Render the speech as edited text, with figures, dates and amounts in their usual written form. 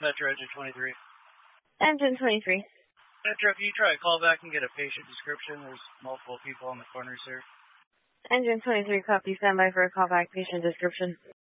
Metro Engine 23. Engine 23. Metro, can you try a call back and get a patient description? There's multiple people on the corners here. Engine 23, copy. Stand by for a callback patient description.